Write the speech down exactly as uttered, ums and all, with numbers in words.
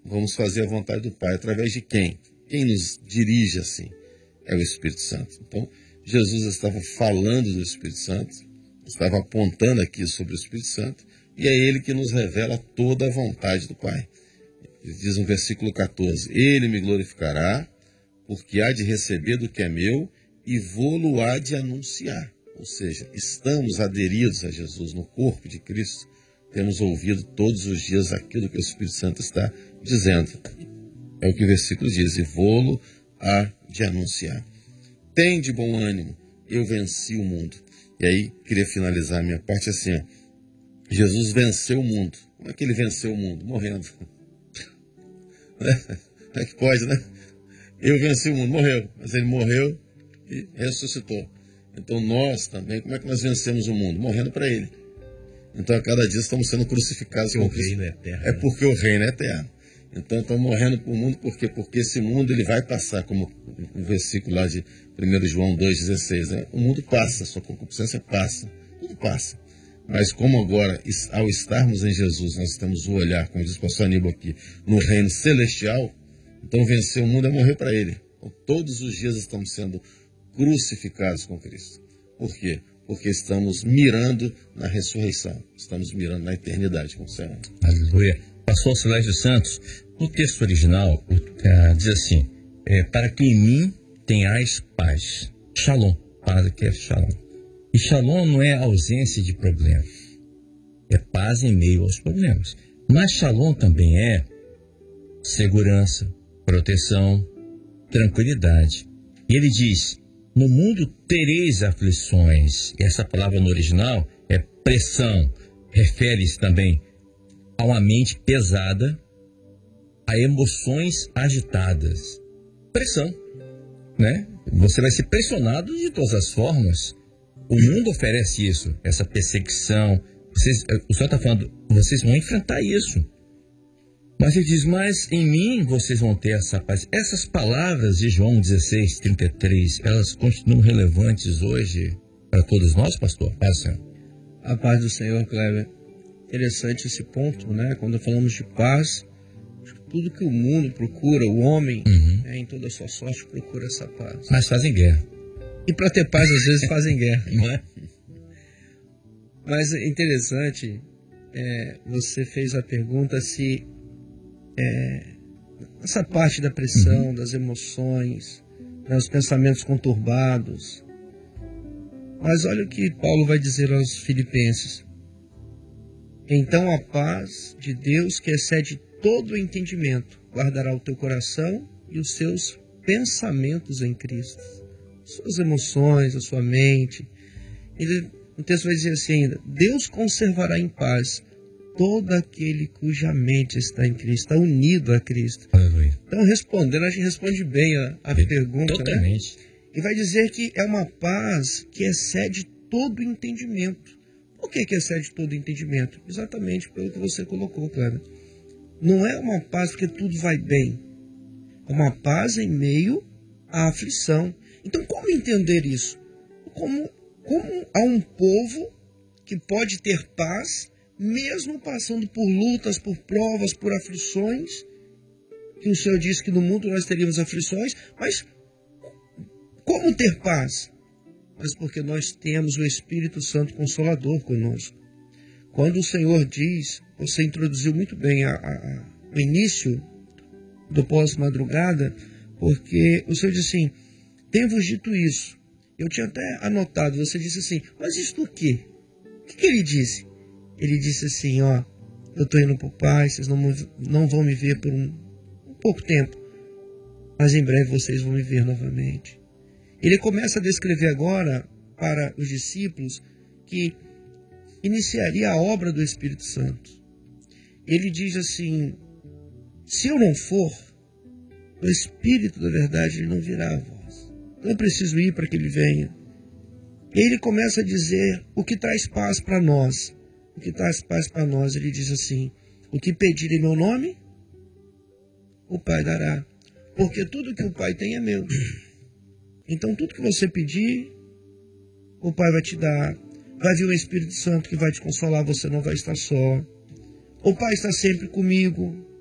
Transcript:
vamos fazer a vontade do Pai. Através de quem? Quem nos dirige assim? É o Espírito Santo. Então, Jesus estava falando do Espírito Santo, estava apontando aqui sobre o Espírito Santo, e é ele que nos revela toda a vontade do Pai. Diz no versículo catorze, ele me glorificará, porque há de receber do que é meu, e vou-lo há de anunciar. Ou seja, estamos aderidos a Jesus no corpo de Cristo, temos ouvido todos os dias aquilo que o Espírito Santo está dizendo. É o que o versículo diz, e vou-lo há de anunciar. Tem de bom ânimo, eu venci o mundo. E aí, queria finalizar a minha parte assim, ó. Jesus venceu o mundo. Como é que ele venceu o mundo? Morrendo. Como é que pode, né? Eu venci o mundo, morreu. Mas ele morreu e ressuscitou. Então nós também, como é que nós vencemos o mundo? Morrendo para ele. Então a cada dia estamos sendo crucificados. Porque o reino é eterno. É porque o reino é eterno. Então estamos morrendo para o mundo, por quê? Porque esse mundo ele vai passar, como o versículo lá de primeiro João dois, dezesseis. Né? O mundo passa, sua concupiscência passa, tudo passa. Mas como agora, ao estarmos em Jesus, nós temos o olhar, como diz o pastor Aníbal aqui, no reino celestial, então vencer o mundo é morrer para ele. Então, todos os dias estamos sendo crucificados com Cristo. Por quê? Porque estamos mirando na ressurreição, estamos mirando na eternidade com o Senhor. Aleluia. Pastor Celeste Santos, no texto original, uh, diz assim, é, para que em mim tenhais paz. Shalom, paz que é shalom. E shalom não é ausência de problema, é paz em meio aos problemas. Mas shalom também é segurança, proteção, tranquilidade. E ele diz, no mundo tereis aflições. E essa palavra no original é pressão, refere-se também a uma mente pesada, a emoções agitadas. Pressão, né? Você vai ser pressionado de todas as formas. O mundo oferece isso, essa perseguição. Vocês, o Senhor está falando, vocês vão enfrentar isso. Mas ele diz, mas em mim vocês vão ter essa paz. Essas palavras de João dezesseis, trinta e três, elas continuam relevantes hoje para todos nós, pastor? Paz do Senhor. A paz do Senhor, Kleber. Interessante esse ponto, né? Quando falamos de paz, tudo que o mundo procura, o homem, uhum. né, em toda a sua sorte, procura essa paz. Mas fazem guerra. E para ter paz, às vezes fazem guerra, não é? Mas é interessante, é, você fez a pergunta se é, essa parte da pressão, uhum. das emoções, né, os pensamentos conturbados. Mas olha o que Paulo vai dizer aos Filipenses. Então a paz de Deus, que excede todo o entendimento, guardará o teu coração e os seus pensamentos em Cristo. Suas emoções, a sua mente. Ele, o texto vai dizer assim ainda, Deus conservará em paz todo aquele cuja mente está em Cristo, está unido a Cristo. Aleluia. Então, respondendo, a gente responde bem a, a pergunta, totalmente. Né? E vai dizer que é uma paz que excede todo o entendimento. Por que que excede todo o entendimento? Exatamente pelo que você colocou, Clara. Não é uma paz porque tudo vai bem. É uma paz em meio à aflição. Então, como entender isso? Como, como há um povo que pode ter paz, mesmo passando por lutas, por provas, por aflições, que o Senhor disse que no mundo nós teríamos aflições, mas como ter paz? Mas porque nós temos o Espírito Santo Consolador conosco. Quando o Senhor diz, você introduziu muito bem a, a, a, o início do pós-madrugada, porque o Senhor disse assim, tenho-vos dito isso. Eu tinha até anotado, você disse assim, mas isto o quê? O que, que ele disse? Ele disse assim, ó, eu estou indo para o Pai, vocês não, não vão me ver por um, um pouco tempo, mas em breve vocês vão me ver novamente. Ele começa a descrever agora para os discípulos que iniciaria a obra do Espírito Santo. Ele diz assim, se eu não for, o Espírito da verdade ele não virá a vós. Então eu preciso ir para que ele venha. E ele começa a dizer o que traz paz para nós. O que traz paz para nós, ele diz assim, o que pedir em meu nome, o Pai dará. Porque tudo que o Pai tem é meu. Então tudo que você pedir, o Pai vai te dar. Vai vir o Espírito Santo que vai te consolar, você não vai estar só. O Pai está sempre comigo.